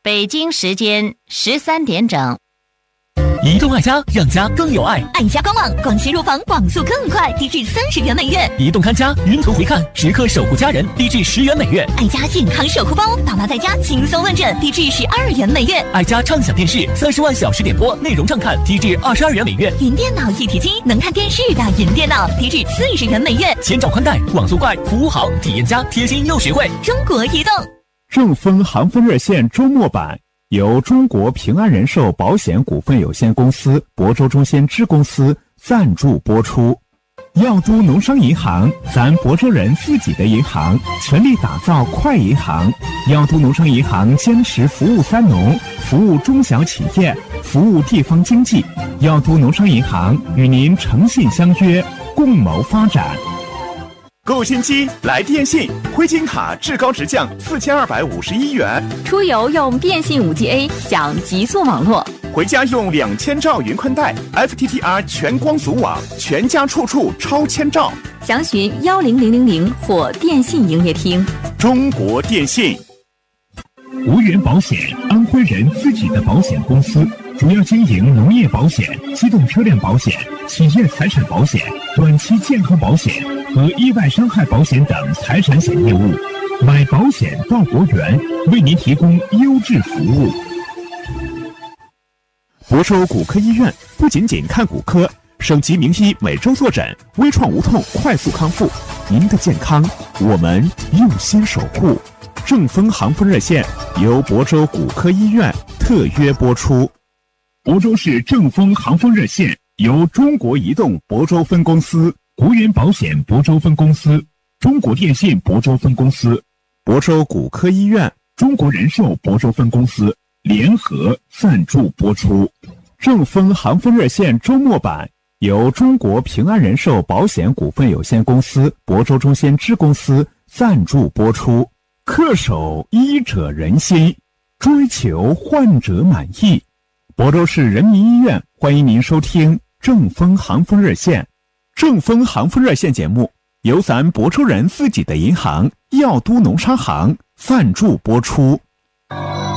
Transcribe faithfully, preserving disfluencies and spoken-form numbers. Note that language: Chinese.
北京时间十三点整。 移动爱家，让家更有爱。 爱家官网，光纤入房，网速更快，低至三十元每月。 移动看家，云图回看，时刻守护家人，低至十元每月。 爱家健康守护包，爸妈在家轻松问诊，低至十二元每月。 爱家畅享电视，三十万小时点播，内容畅看，低至二十二元每月。 云电脑一体机，能看电视的云电脑，低至四十元每月。 千兆宽带，网速快，服务好，体验佳，贴心又实惠。 中国移动。 正丰航风热线周末版。由中国平安人寿保险股份有限公司、亳州中心支公司赞助播出。药都农商银行，咱亳州人自己的银行，全力打造快银行。药都农商银行坚持服务三农，服务中小企业，服务地方经济。药都农商银行与您诚信相约，共谋发展。 购新机来电信，灰金卡至高直降四千二百五十一元。 出游用电信 五 G A 享极速网络， 回家用两千兆云宽带 F T T R 全光阻网，全家处处超千兆。 详询幺零零零零或电信营业厅。 中国电信。 吴源保险，安徽人自己的保险公司，主要经营农业保险、机动车辆保险、企业财产保险、短期健康保险和意外伤害保险等财产险业务。买保险到博源，为您提供优质服务。亳州骨科医院不仅仅看骨科，省级名医每周坐诊，微创无痛，快速康复。您的健康，我们用心守护。正丰航风热线由亳州骨科医院特约播出。亳州市正丰航风热线由中国移动亳州分公司、国源保险亳州分公司、中国电信亳州分公司、亳州骨科医院、中国人寿亳州分公司联合赞助播出。正丰航风热线周末版由中国平安人寿保险股份有限公司亳州中心支公司赞助播出。恪守医者仁心，追求患者满意。亳州市人民医院欢迎您收听正丰航风热线。正丰航风热线节目由咱亳州人自己的银行药都农商行赞助播出。